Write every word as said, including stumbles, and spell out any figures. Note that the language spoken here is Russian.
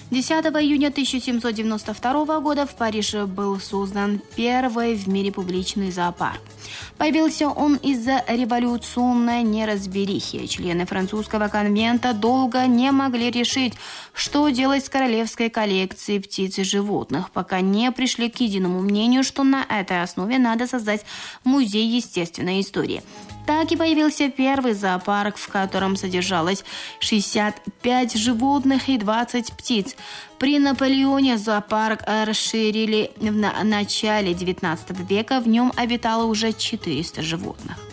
десятого июня тысяча семьсот девяносто второго года в Париже был создан первый в мире публичный зоопарк. Появился он из-за революционной неразберихи. Члены французского конвента долго не могли решить, что делать с королевской коллекцией птиц и животных, пока не пришли к единому мнению, что на этой основе надо создать музей естественной истории. Так и появился первый зоопарк, в котором содержалось шестьдесят пять животных и двадцать птиц. При Наполеоне зоопарк расширили в начале девятнадцатого века, в нем обитало уже четыреста животных.